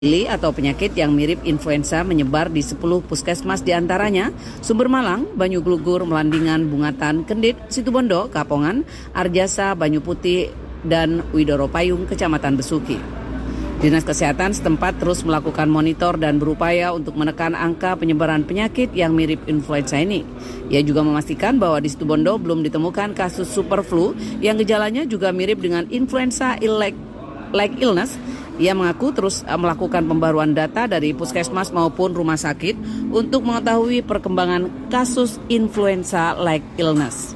atau penyakit yang mirip influenza menyebar di 10 puskesmas diantaranya Sumber Malang, Banyu Glugur, Melandingan, Bungatan, Kendit, Situbondo, Kapongan, Arjasa, Banyu Putih, dan Widoro Payung, Kecamatan Besuki. Dinas Kesehatan setempat terus melakukan monitor dan berupaya untuk menekan angka penyebaran penyakit yang mirip influenza ini. Ia juga memastikan bahwa di Situbondo belum ditemukan kasus super flu yang gejalanya juga mirip dengan influenza like illness. Ia mengaku terus melakukan pembaruan data dari puskesmas maupun rumah sakit untuk mengetahui perkembangan kasus influenza like illness.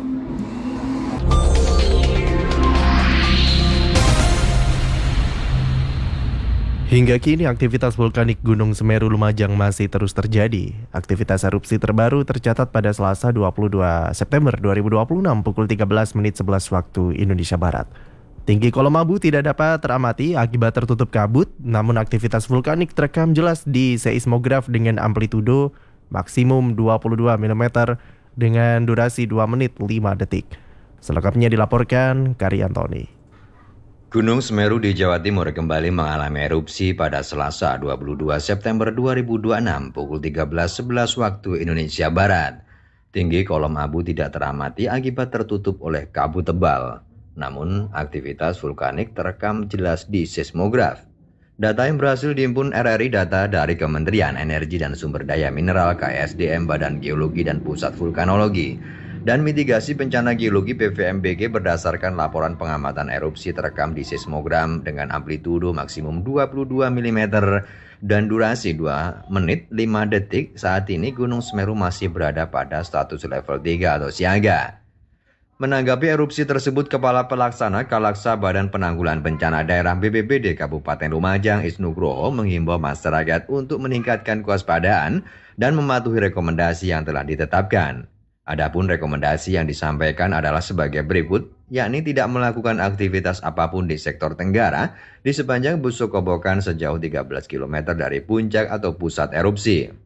Hingga kini aktivitas vulkanik Gunung Semeru Lumajang masih terus terjadi. Aktivitas erupsi terbaru tercatat pada Selasa 22 September 2026 pukul 13.11 waktu Indonesia Barat. Tinggi kolom abu tidak dapat teramati akibat tertutup kabut, namun aktivitas vulkanik terekam jelas di seismograf dengan amplitudo maksimum 22 mm dengan durasi 2 menit 5 detik. Selengkapnya dilaporkan Karyantoni. Gunung Semeru di Jawa Timur kembali mengalami erupsi pada Selasa 22 September 2026 pukul 13.11 waktu Indonesia Barat. Tinggi kolom abu tidak teramati akibat tertutup oleh kabut tebal. Namun, aktivitas vulkanik terekam jelas di seismograf. Data yang berhasil dihimpun RRI data dari Kementerian Energi dan Sumber Daya Mineral KSDM Badan Geologi dan Pusat Vulkanologi dan Mitigasi Bencana Geologi PVMBG berdasarkan laporan pengamatan erupsi terekam di seismogram dengan amplitudo maksimum 22 mm dan durasi 2 menit 5 detik. Saat ini Gunung Semeru masih berada pada status level 3 atau siaga. Menanggapi erupsi tersebut, Kepala Pelaksana Kalaksa Badan Penanggulangan Bencana Daerah BPBD Kabupaten Lumajang Isnugroho menghimbau masyarakat untuk meningkatkan kewaspadaan dan mematuhi rekomendasi yang telah ditetapkan. Adapun rekomendasi yang disampaikan adalah sebagai berikut, yakni tidak melakukan aktivitas apapun di sektor Tenggara di sepanjang Busuk Kobokan sejauh 13 km dari puncak atau pusat erupsi.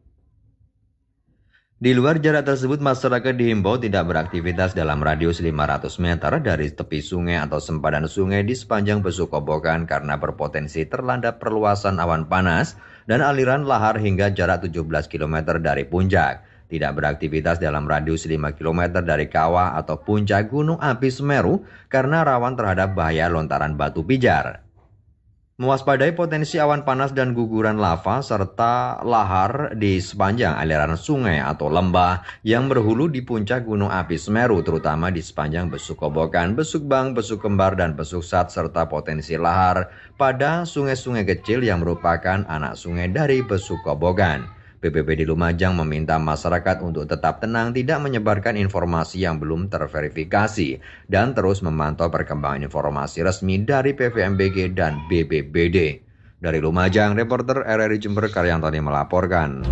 Di luar jarak tersebut, masyarakat dihimbau tidak beraktivitas dalam radius 500 meter dari tepi sungai atau sempadan sungai di sepanjang Besuk Kobokan karena berpotensi terlandap perluasan awan panas dan aliran lahar hingga jarak 17 km dari puncak. Tidak beraktivitas dalam radius 5 km dari kawah atau puncak Gunung Api Semeru karena rawan terhadap bahaya lontaran batu pijar. Mewaspadai potensi awan panas dan guguran lava serta lahar di sepanjang aliran sungai atau lembah yang berhulu di puncak Gunung Api Semeru, terutama di sepanjang Besuk Kobokan, Besuk Bang, Besuk Kembar, dan Besuk Sat, serta potensi lahar pada sungai-sungai kecil yang merupakan anak sungai dari Besuk Kobokan. BPBD Lumajang meminta masyarakat untuk tetap tenang, tidak menyebarkan informasi yang belum terverifikasi, dan terus memantau perkembangan informasi resmi dari PVMBG dan BPBD. Dari Lumajang, reporter RRI Jember Karyantoni melaporkan.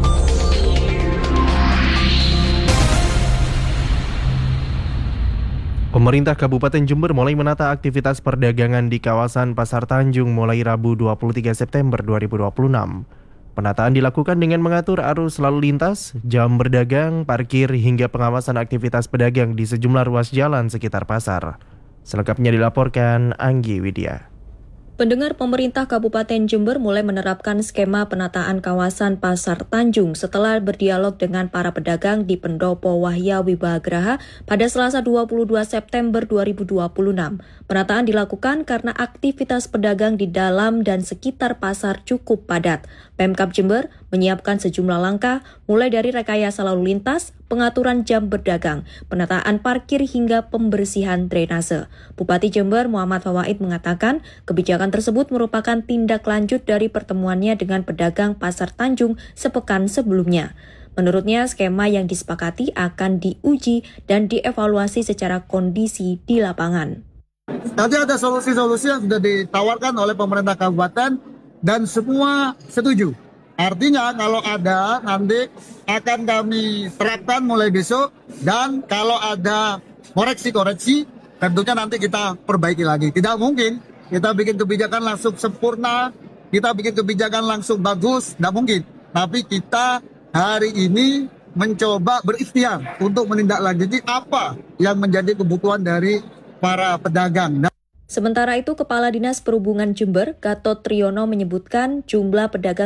Pemerintah Kabupaten Jember mulai menata aktivitas perdagangan di kawasan Pasar Tanjung mulai Rabu 23 September 2026. Penataan dilakukan dengan mengatur arus lalu lintas, jam berdagang, parkir, hingga pengawasan aktivitas pedagang di sejumlah ruas jalan sekitar pasar. Selengkapnya dilaporkan Anggi Widya. Pendengar, pemerintah Kabupaten Jember mulai menerapkan skema penataan kawasan Pasar Tanjung setelah berdialog dengan para pedagang di Pendopo Wahya Wibahagraha pada Selasa 22 September 2026. Penataan dilakukan karena aktivitas pedagang di dalam dan sekitar pasar cukup padat. Pemkab Jember menyiapkan sejumlah langkah mulai dari rekayasa lalu lintas, pengaturan jam berdagang, penataan parkir hingga pembersihan drainase. Bupati Jember Muhammad Fawaid mengatakan kebijakan tersebut merupakan tindak lanjut dari pertemuannya dengan pedagang Pasar Tanjung sepekan sebelumnya. Menurutnya, skema yang disepakati akan diuji dan dievaluasi secara kondisi di lapangan. Tadi ada solusi-solusi yang sudah ditawarkan oleh pemerintah kabupaten dan semua setuju. Artinya kalau ada nanti akan kami terapkan mulai besok, dan kalau ada koreksi-koreksi tentunya nanti kita perbaiki lagi. Tidak mungkin kita bikin kebijakan langsung sempurna, kita bikin kebijakan langsung bagus, tidak mungkin. Tapi kita hari ini mencoba berikhtiar untuk menindaklanjuti apa yang menjadi kebutuhan dari para pedagang. Sementara itu, Kepala Dinas Perhubungan Jember, Gatot Triyono menyebutkan jumlah pedagang